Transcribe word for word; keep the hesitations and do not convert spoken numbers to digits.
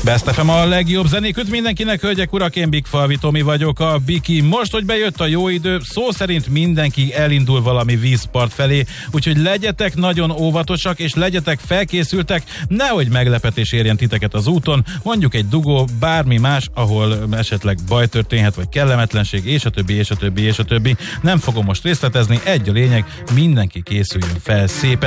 Best ef em a legjobb zenék mindenkinek, hölgyek, urak, én Big Falvi Tomi vagyok, a Biki. Most, hogy bejött a jó idő, szó szerint mindenki elindul valami vízpart felé, úgyhogy legyetek nagyon óvatosak, és legyetek felkészültek, nehogy meglepetés érjen titeket az úton, mondjuk egy dugó, bármi más, ahol esetleg baj történhet, vagy kellemetlenség, és a többi, és a többi, és a többi. Nem fogom most részletezni, egy a lényeg, mindenki készüljön fel szépen.